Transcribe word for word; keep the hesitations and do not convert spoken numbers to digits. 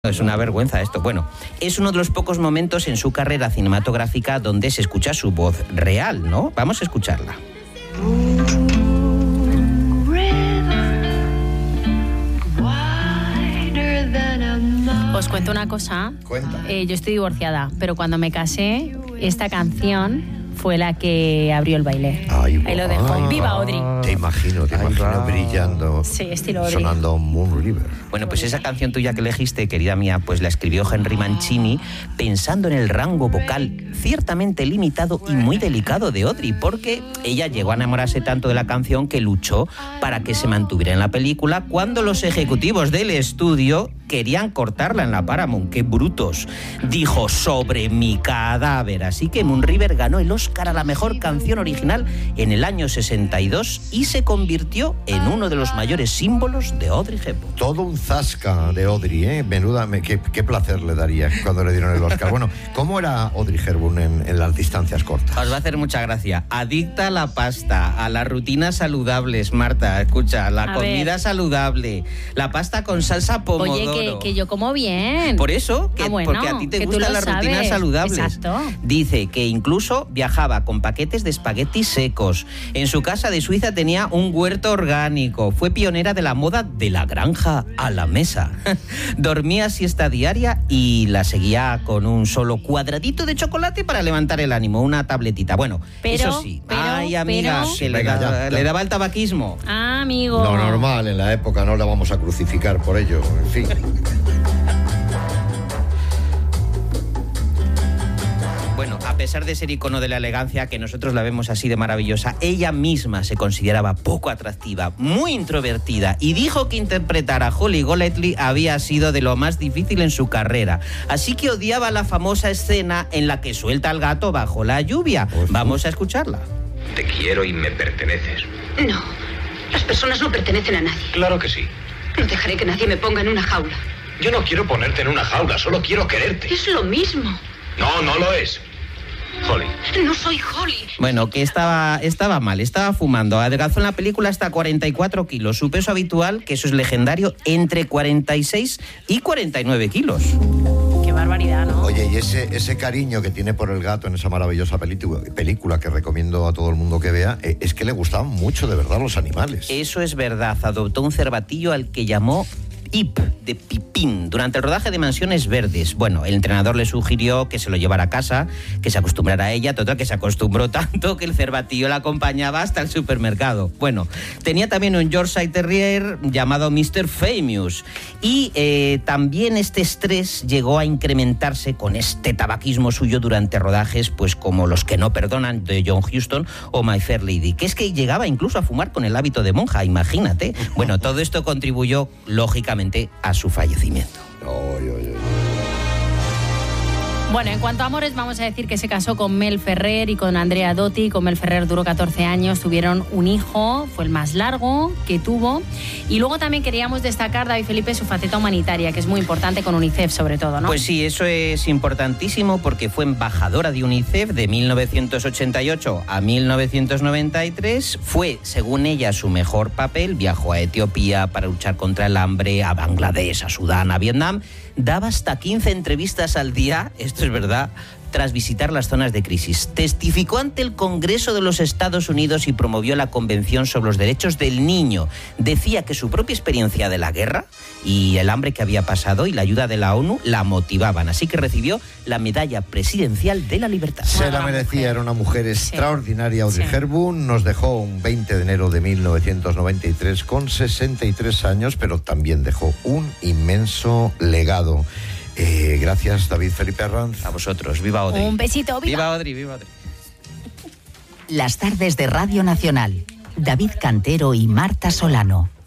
Es una vergüenza esto. Bueno, es uno de los pocos momentos en su carrera cinematográfica donde se escucha su voz real, ¿no? Vamos a escucharla. Os cuento una cosa. Cuenta. Eh, yo estoy divorciada, pero cuando me casé, esta canción fue la que abrió el baile. Ay, Ahí lo dejo. ay, ¡Viva Audrey! Te imagino, te Ay, imagino va. brillando. Sí, estilo Audrey. Sonando Moon River. Bueno, pues esa canción tuya que elegiste, querida mía, pues la escribió Henry Mancini pensando en el rango vocal ciertamente limitado y muy delicado de Audrey, porque ella llegó a enamorarse tanto de la canción que luchó para que se mantuviera en la película cuando los ejecutivos del estudio querían cortarla en la Paramount. ¡Qué brutos! Dijo, sobre mi cadáver. Así que Moon River ganó el Oscar a la mejor canción original en el año sesenta y dos y se convirtió en uno de los mayores símbolos de Audrey Hepburn. Todo un zasca de Audrey, ¿eh? Menuda, me, qué, qué placer le daría cuando le dieron el Oscar. Bueno, ¿cómo era Audrey Hepburn en, en las distancias cortas? Os va a hacer mucha gracia. Adicta a la pasta, a las rutinas saludables, Marta. Escucha, la A comida ver. saludable, la pasta con salsa pomodoro. Oye, que, que yo como bien. Por eso, que, Ah, bueno, porque a ti te que tú gustan lo las rutinas sabes. saludables. Exacto. Dice que incluso viajaba con paquetes de espaguetis secos. En su casa de Suiza tenía un huerto orgánico. Fue pionera de la moda de la granja a la mesa. Dormía siesta diaria y la seguía con un solo cuadradito de chocolate para levantar el ánimo, una tabletita. Bueno, Pero, eso sí. pero, Ay, amiga, pero- que le, Venga, da- ya, ya. le daba el tabaquismo. Ah, amigo. Lo normal, en la época no la vamos a crucificar por ello, en fin. Bueno, a pesar de ser icono de la elegancia, que nosotros la vemos así de maravillosa, ella misma se consideraba poco atractiva, muy introvertida, y dijo que interpretar a Holly Golightly había sido de lo más difícil en su carrera. Así que odiaba la famosa escena en la que suelta al gato bajo la lluvia. Vamos a escucharla. Te quiero y me perteneces. No, las personas no pertenecen a nadie. Claro que sí. No dejaré que nadie me ponga en una jaula. Yo no quiero ponerte en una jaula, solo quiero quererte. Es lo mismo. No, no lo es. Holly. No soy Holly. Bueno, que estaba, estaba mal, estaba fumando. Adelgazó en la película hasta cuarenta y cuatro kilos. Su peso habitual, que eso es legendario, entre cuarenta y seis y cuarenta y nueve kilos. Qué barbaridad, ¿no? Oye, y ese, ese cariño que tiene por el gato en esa maravillosa película, película que recomiendo a todo el mundo que vea, eh, es que le gustaban mucho de verdad los animales. Eso es verdad. Adoptó un cervatillo al que llamó Pip, de Pipín, durante el rodaje de Mansiones Verdes. Bueno, el entrenador le sugirió que se lo llevara a casa, que se acostumbrara a ella, total que se acostumbró tanto que el cervatillo la acompañaba hasta el supermercado. Bueno, tenía también un Yorkshire Terrier llamado mister Famous y eh, también este estrés llegó a incrementarse con este tabaquismo suyo durante rodajes, pues como Los que no perdonan, de John Huston, o My Fair Lady, que es que llegaba incluso a fumar con el hábito de monja, imagínate. Bueno, todo esto contribuyó, lógicamente, a su fallecimiento. Ay, ay, ay. Bueno, en cuanto a amores, vamos a decir que se casó con Mel Ferrer y con Andrea Dotti. Con Mel Ferrer duró catorce años, tuvieron un hijo, fue el más largo que tuvo. Y luego también queríamos destacar, David Felipe, su faceta humanitaria, que es muy importante con UNICEF sobre todo, ¿no? Pues sí, eso es importantísimo porque fue embajadora de UNICEF de mil novecientos ochenta y ocho a mil novecientos noventa y tres. Fue, según ella, su mejor papel. Viajó a Etiopía para luchar contra el hambre, a Bangladesh, a Sudán, a Vietnam. Daba hasta quince entrevistas al día, esto es verdad, tras visitar las zonas de crisis. Testificó ante el Congreso de los Estados Unidos y promovió la Convención sobre los Derechos del Niño. Decía que su propia experiencia de la guerra y el hambre que había pasado y la ayuda de la ONU la motivaban. Así que recibió la Medalla Presidencial de la Libertad. Se Buena la merecía, mujer. era una mujer extraordinaria. Audrey Sí. Hepburn nos dejó un veinte de enero de mil novecientos noventa y tres con sesenta y tres años, pero también dejó un inmenso legado. Eh, gracias, David Felipe Arranz. A vosotros, viva Audrey. Un besito, viva. Viva Audrey, viva Audrey. Las tardes de Radio Nacional. David Cantero y Marta Solano.